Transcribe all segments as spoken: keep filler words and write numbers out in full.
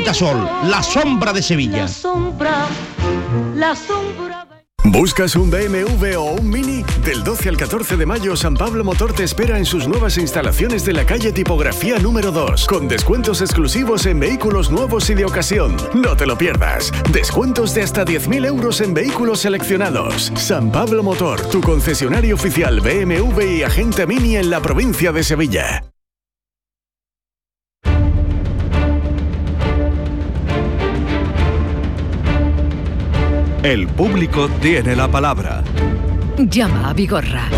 Vitasol, la sombra de Sevilla. La sombra, la sombra. ¿Buscas un B M W o un Mini? Del doce al catorce de mayo, San Pablo Motor te espera en sus nuevas instalaciones de la calle Tipografía número dos, con descuentos exclusivos en vehículos nuevos y de ocasión. No te lo pierdas. Descuentos de hasta diez mil euros en vehículos seleccionados. San Pablo Motor, tu concesionario oficial B M W y agente Mini en la provincia de Sevilla. El público tiene la palabra. Llama a Vigorra.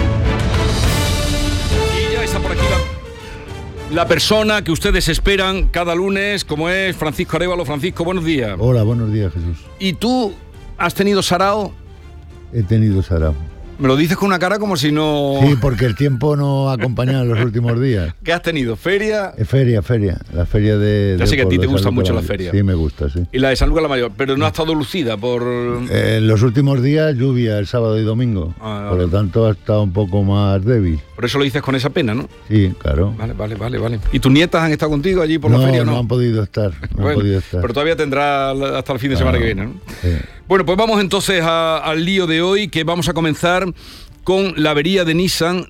Y ya está por aquí la, la persona que ustedes esperan cada lunes, como es Francisco Arévalo. Francisco, buenos días. Hola, buenos días, Jesús. ¿Y tú has tenido sarao? He tenido sarao. Me lo dices con una cara como si no... Sí, porque el tiempo no ha acompañado en los últimos días. ¿Qué has tenido? ¿Feria? Eh, feria, feria. La feria de... Ya de sé que a ti te gusta mucho la Mayor. feria. Sí, me gusta, sí. Y la de San Lucas la Mayor, pero no ha estado lucida por... Eh, en los últimos días, lluvia el sábado y domingo. Ah, por lo tanto, ha estado un poco más débil. Por eso lo dices con esa pena, ¿no? Sí, claro. Vale, vale, vale, vale. ¿Y tus nietas han estado contigo allí por no, la feria o no? No han podido estar, no bueno, han podido estar. Pero todavía tendrá hasta el fin de semana claro, que viene, ¿no? Sí. Bueno, pues vamos entonces a, al lío de hoy, que vamos a comenzar con la avería de Nissan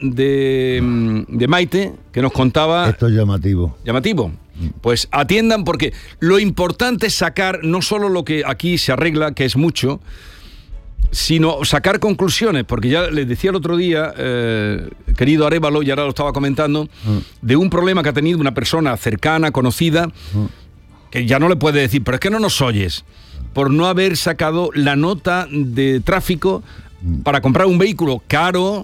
de, de Maite, que nos contaba... Esto es llamativo. Llamativo. Pues atiendan, porque lo importante es sacar no solo lo que aquí se arregla, que es mucho, sino sacar conclusiones, porque ya les decía el otro día, eh, querido Arévalo, y ahora lo estaba comentando, uh. de un problema que ha tenido una persona cercana, conocida, uh. que ya no le puede decir, pero es que no nos oyes, por no haber sacado la nota de tráfico para comprar un vehículo caro,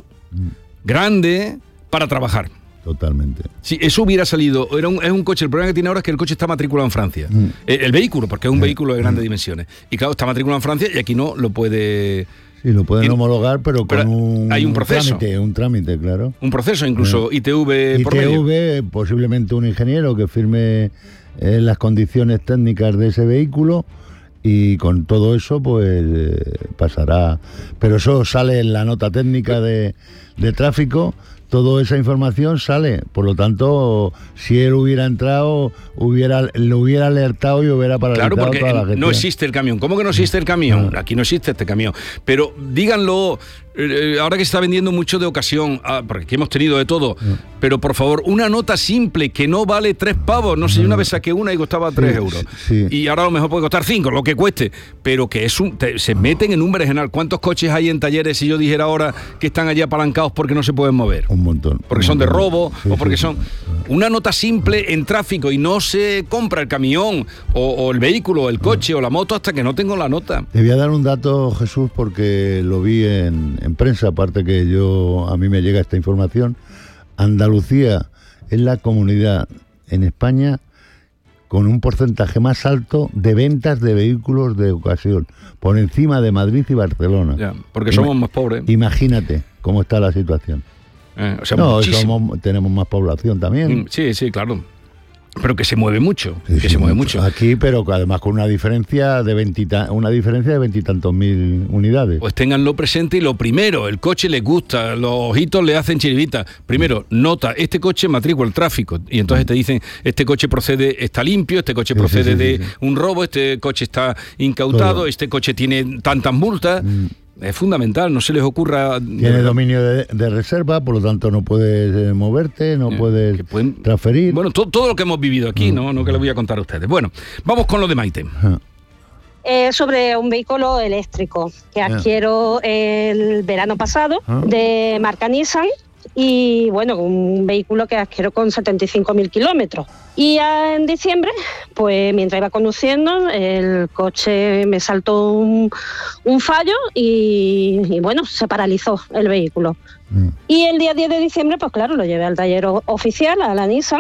grande, para trabajar. Totalmente. Si eso hubiera salido, era un, es un coche, el problema que tiene ahora es que el coche está matriculado en Francia. Mm. El, el vehículo, porque es un mm. vehículo de grandes mm. dimensiones. Y claro, está matriculado en Francia y aquí no lo puede... Sí, lo pueden y, homologar, pero con pero un, hay un proceso. Un trámite, un trámite, claro. Un proceso, incluso I T V por medio. I T V, posiblemente un ingeniero que firme eh, las condiciones técnicas de ese vehículo. Y con todo eso, pues eh, pasará. Pero eso sale en la nota técnica de, de tráfico, toda esa información sale. Por lo tanto, si él hubiera entrado, hubiera lo hubiera alertado y hubiera paralizado claro, porque toda la gestión. No existe el camión. ¿Cómo que no existe el camión? No. Aquí no existe este camión. Pero díganlo, eh, ahora que se está vendiendo mucho de ocasión, ah, porque aquí hemos tenido de todo, no. pero por favor, una nota simple que no vale tres pavos. No sé, no. una vez saqué una y costaba tres sí, euros. Sí. Y ahora a lo mejor puede costar cinco, lo que cueste. Pero que es un, te, se meten en un berenjenal. ¿Cuántos coches hay en talleres, si yo dijera ahora, que están allí apalancados porque no se pueden mover? Un montón. Porque un son montón. de robo sí, o porque sí, son... Sí. Una nota simple en tráfico y no se compra el camión o, o el vehículo o el coche no. o la moto hasta que no tengo la nota. Te voy a dar un dato, Jesús, porque lo vi en, en prensa, aparte que yo a mí me llega esta información. Andalucía es la comunidad en España con un porcentaje más alto de ventas de vehículos de ocasión, por encima de Madrid y Barcelona. Ya, porque somos Ima- más pobres. Imagínate cómo está la situación. Eh, o sea, no, somos, tenemos más población también. Mm, sí, sí, claro. Pero que se mueve mucho, sí, que sí, se mueve mucho. Aquí, pero además con una diferencia de veintita, una diferencia de veintitantos mil unidades. Pues ténganlo presente y lo primero, el coche les gusta, los ojitos le hacen chiribita. Primero, nota, este coche matrícula el tráfico. Y entonces te dicen, este coche procede, está limpio, este coche sí, procede sí, sí, de sí, sí. un robo, este coche está incautado, Todo. este coche tiene tantas multas. Mm. Es fundamental, no se les ocurra... Tiene dominio de, de reserva, por lo tanto no puedes eh, moverte, no eh, puedes pueden, transferir. Bueno, to, todo lo que hemos vivido aquí, mm. ¿no? No que les voy a contar a ustedes. Bueno, vamos con lo de Maite. Ah. Eh, sobre un vehículo eléctrico que adquiero ah. el verano pasado ah. de marca Nissan. Y bueno, un vehículo que adquiero con setenta y cinco mil kilómetros. Y en diciembre, pues mientras iba conduciendo, el coche me saltó un, un fallo y, y bueno, se paralizó el vehículo. Mm. Y el día diez de diciembre, pues claro, lo llevé al taller oficial, a la Nissan,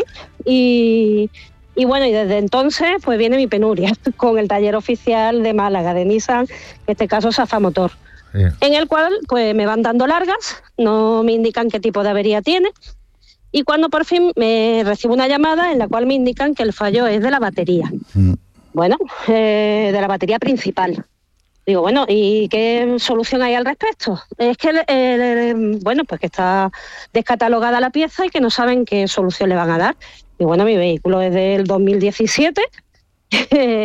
y, y bueno, y desde entonces pues viene mi penuria con el taller oficial de Málaga, de Nissan, en este caso Safa Motor. Sí. En el cual pues me van dando largas, no me indican qué tipo de avería tiene, y cuando por fin me recibo una llamada en la cual me indican que el fallo es de la batería. Mm. Bueno, eh, de la batería principal. Digo, bueno, ¿y qué solución hay al respecto? Es que, eh, bueno, pues que está descatalogada la pieza y que no saben qué solución le van a dar. Y bueno, mi vehículo es del dos mil diecisiete,